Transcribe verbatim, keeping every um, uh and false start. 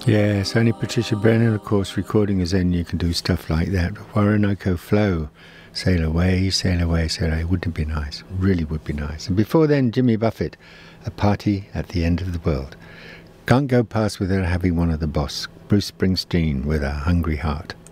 Yes, only Patricia Brennan, of course, recording as then you can do stuff like that. Orinoco Flow, sail away, sail away, sail away. Wouldn't it be nice? Really would be nice. And before then, Jimmy Buffett, A Party at the End of the World. Can't go past without having one of the Boss. Bruce Springsteen with A Hungry Heart.